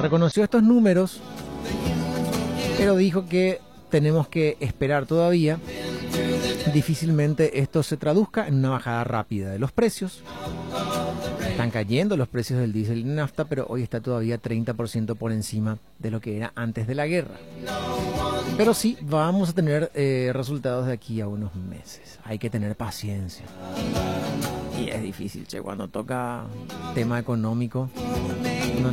reconoció estos números, pero dijo que tenemos que esperar todavía. Difícilmente esto se traduzca en una bajada rápida de los precios. Están cayendo los precios del diésel y nafta, pero hoy está todavía 30% por encima de lo que era antes de la guerra. Pero sí, vamos a tener resultados de aquí a unos meses. Hay que tener paciencia. Y es difícil, che, cuando toca tema económico, uno